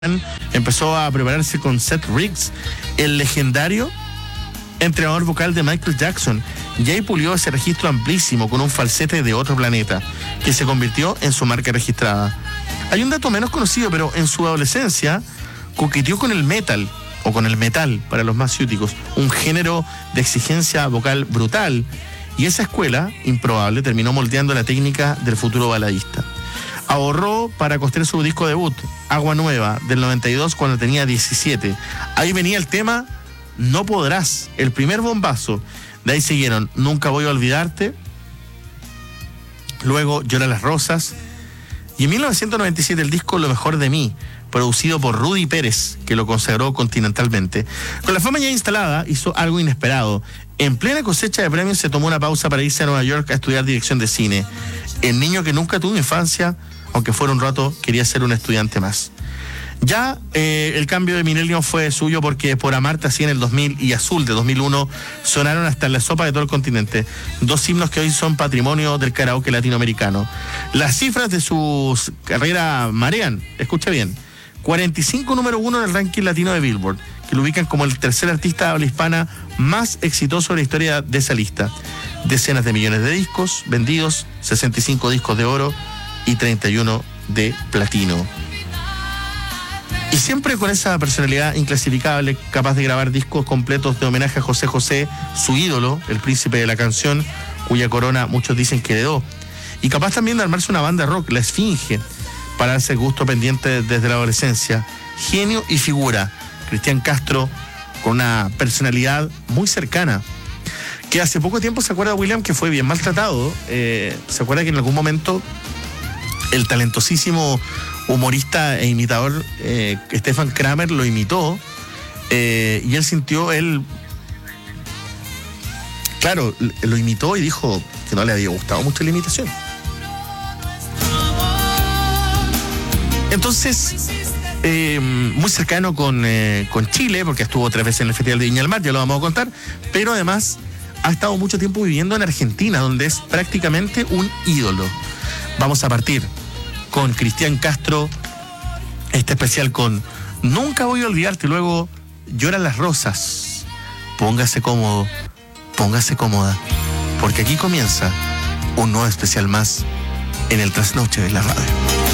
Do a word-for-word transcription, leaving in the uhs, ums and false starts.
empezó a prepararse con Seth Riggs, el legendario entrenador vocal de Michael Jackson, y ahí pulió ese registro amplísimo con un falsete de otro planeta, que se convirtió en su marca registrada. Hay un dato menos conocido, pero en su adolescencia coqueteó con el metal, o con el metal para los más ciúticos, un género de exigencia vocal brutal, y esa escuela improbable terminó moldeando la técnica del futuro baladista. Ahorró para costear su disco debut, Agua Nueva, del noventa y dos, cuando tenía diecisiete. Ahí venía el tema No Podrás, el primer bombazo. De ahí siguieron Nunca Voy a Olvidarte, luego Llora las Rosas, y en mil novecientos noventa y siete el disco Lo Mejor de Mí, producido por Rudy Pérez, que lo consagró continentalmente. Con la fama ya instalada, hizo algo inesperado. En plena cosecha de premios se tomó una pausa para irse a Nueva York a estudiar dirección de cine. El niño que nunca tuvo infancia, aunque fuera un rato, quería ser un estudiante más. Ya eh, el cambio de milenio fue suyo, porque Por Amarte así en el dos mil y Azul de dos mil uno sonaron hasta en la sopa de todo el continente. Dos himnos que hoy son patrimonio del karaoke latinoamericano. Las cifras de su carrera marean, escucha bien. cuarenta y cinco número uno en el ranking latino de Billboard, que lo ubican como el tercer artista de habla hispana más exitoso de la historia de esa lista. Decenas de millones de discos vendidos, sesenta y cinco discos de oro y treinta y uno de platino. Y siempre con esa personalidad inclasificable, capaz de grabar discos completos de homenaje a José José, su ídolo, el príncipe de la canción, cuya corona muchos dicen que heredó. Y capaz también de armarse una banda rock, La Esfinge, para darse gusto pendiente desde la adolescencia. Genio y figura. Cristian Castro, con una personalidad muy cercana, que hace poco tiempo, se acuerda, William, que fue bien maltratado. Eh, se acuerda que en algún momento el talentosísimo humorista e imitador eh, Stefan Kramer lo imitó, eh, y él sintió, él, claro, lo imitó y dijo que no le había gustado mucho la imitación. Entonces, eh, muy cercano con, eh, con Chile, porque estuvo tres veces en el Festival de Viña del Mar, ya lo vamos a contar, pero además ha estado mucho tiempo viviendo en Argentina, donde es prácticamente un ídolo. Vamos a partir con Cristian Castro, este especial con Nunca Voy a Olvidarte, y luego Lloran las Rosas. Póngase cómodo, póngase cómoda, porque aquí comienza un nuevo especial más en el Trasnoche de la Radio.